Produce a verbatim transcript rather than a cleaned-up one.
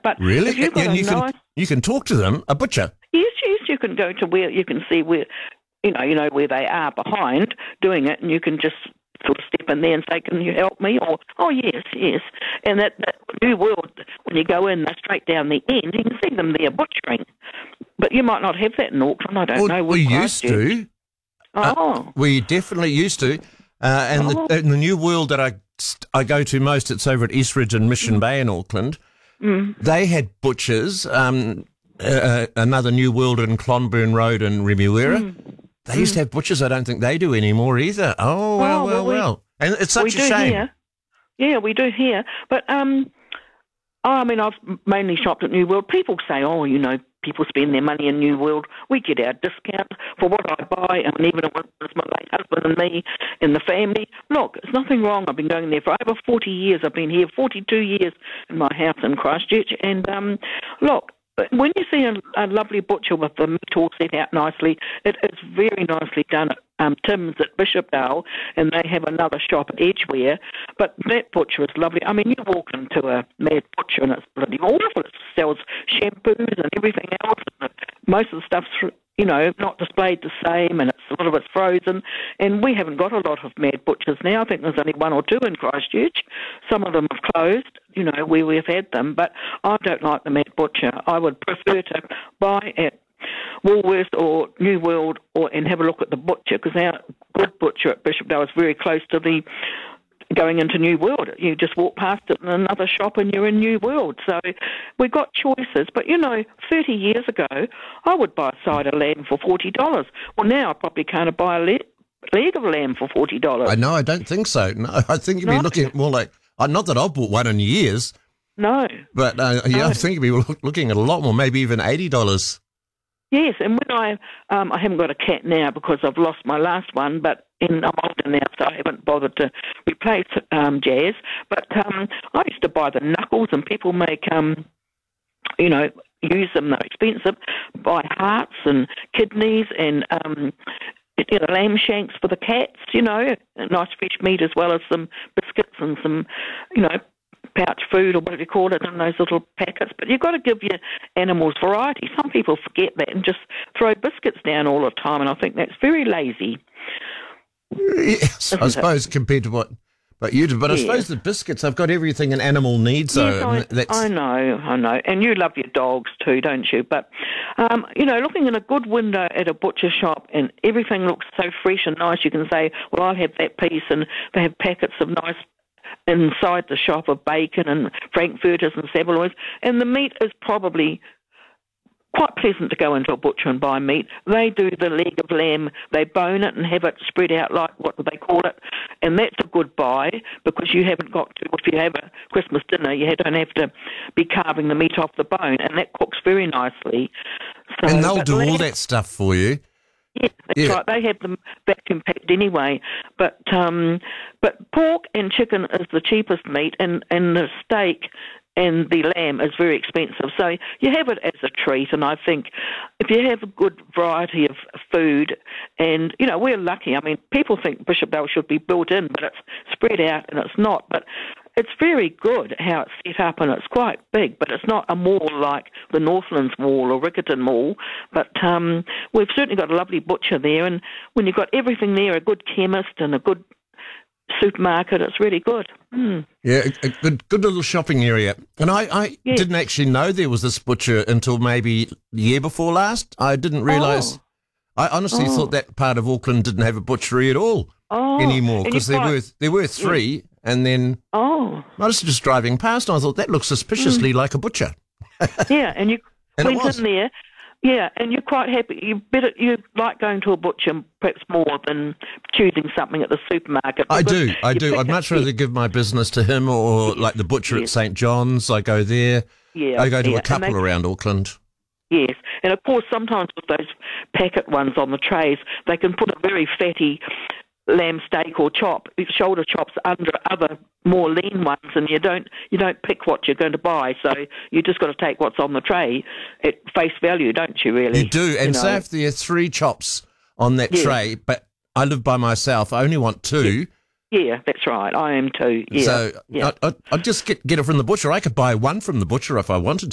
But Really? if you've got and a you nice, can you can talk to them, a butcher. yes, yes, you can go to where you can see where, you know, you know where they are behind doing it, and you can just sort of step in there and say, "Can you help me?" Or, "Oh, yes, yes." And that, that New World, when you go in, they're straight down the end. You can see them there butchering, but you might not have that in Auckland. I don't Well, know. we We're used Christchurch. to. Oh, Uh, we definitely used to. Uh, and Oh. the, in the New World that I, I go to most, it's over at Eastridge and Mission Bay in Auckland. mm. They had butchers, um, uh, another New World in Clonburn Road in Remuera. Mm. They used to have butchers. I don't think they do anymore either. Oh, well, Oh, well, well, we- well. And it's we such a do shame. here. Yeah, we do here. But, um, oh, I mean, I've mainly shopped at New World. People say, oh, you know, people spend their money in New World. We get our discount for what I buy, and even if it's my late husband and me and the family. Look, there's nothing wrong. I've been going there for over forty years. I've been here forty-two years in my house in Christchurch. And, um, look, but when you see a, a lovely butcher with the meat all set out nicely, it is very nicely done at um, Tim's at Bishopdale, and they have another shop at Edgware. But that butcher is lovely. I mean, you walk into a Mad Butcher and it's bloody awful. It sells shampoos and everything else. And most of the stuff's, you know, not displayed the same, and it's a lot of it's frozen. And we haven't got a lot of Mad Butchers now. I think there's only one or two in Christchurch. Some of them have closed, you know, where we've had them. But I don't like the Mad Butcher. I would prefer to buy at Woolworths or New World, or and have a look at the butcher, because our good butcher at Bishopdale is very close to the going into New World. You just walk past it in another shop and you're in New World. So we've got choices. But, you know, thirty years ago, I would buy a side of lamb for forty dollars. Well, now I probably can't buy a leg, leg of lamb for forty dollars. I know, I don't think so. No, I think you'd be No. looking at more like, uh, not that I've bought one in years, No. but uh, yeah, No. I think you'd be loo- looking at a lot more, maybe even eighty dollars. Yes, and when I um, I haven't got a cat now because I've lost my last one, but in, I'm older now, so I haven't bothered to replace um, Jazz. But um, I used to buy the knuckles, and people make, um, you know, use them. They're expensive. Buy hearts and kidneys and um, you know, lamb shanks for the cats. You know, nice fresh meat as well as some biscuits and some, you know, pouch food or whatever you call it in those little packets. But you've got to give your animals variety. Some people forget that and just throw biscuits down all the time, and I think that's very lazy. Yes, I Isn't it? suppose compared to what, what you do. But I Yeah. suppose the biscuits, have got everything an animal needs. So Yes, I, that's, I know, I know. And you love your dogs too, don't you? But, um, you know, looking in a good window at a butcher shop and everything looks so fresh and nice, you can say, well, I'll have that piece, and they have packets of nice inside the shop of bacon and frankfurters and saveloys, and the meat is probably quite pleasant to go into a butcher and buy meat. They do the leg of lamb, they bone it and have it spread out like, what do they call it, and that's a good buy, because you haven't got to, if you have a Christmas dinner, you don't have to be carving the meat off the bone, and that cooks very nicely. So, and they'll but do all lamb- that stuff for you. Yeah, that's Yeah. right. They have them vacuum packed anyway. But um, but pork and chicken is the cheapest meat, and, and the steak and the lamb is very expensive. So you have it as a treat, and I think if you have a good variety of food, and, you know, we're lucky. I mean, people think Bishopdale should be built in, but it's spread out, and it's not. But it's very good how it's set up, and it's quite big, but it's not a mall like the Northlands Mall or Riccarton Mall. But um, we've certainly got a lovely butcher there, and when you've got everything there, a good chemist and a good supermarket, it's really good. Mm. Yeah, a, a good, good little shopping area. And I, I Yes. didn't actually know there was this butcher until maybe the year before last. I didn't realise. Oh. I honestly Oh. thought that part of Auckland didn't have a butchery at all Oh, anymore, and because you've there got- were there were three, and then Oh, I was just driving past, and I thought that looks suspiciously like a butcher. yeah, and you And it went was. in there. Yeah, and you're quite happy. You better you like going to a butcher perhaps more than choosing something at the supermarket. I because do, I you do. pick I'd a- much rather give my business to him, or like the butcher at Yes. Saint John's. I go there. Yeah, I go to yeah, a and couple they- around Auckland. Yes, and of course sometimes with those packet ones on the trays, they can put a very fatty lamb steak or chop, shoulder chops under other more lean ones, and you don't you don't pick what you're going to buy, so you just got to take what's on the tray at face value, don't you? Really, You do, and know? say if there are three chops on that Yeah. tray, but I live by myself, I only want two. Yeah, that's right. I am too. Yeah, So yeah. I, I, I'd just get, get it from the butcher. I could buy one from the butcher if I wanted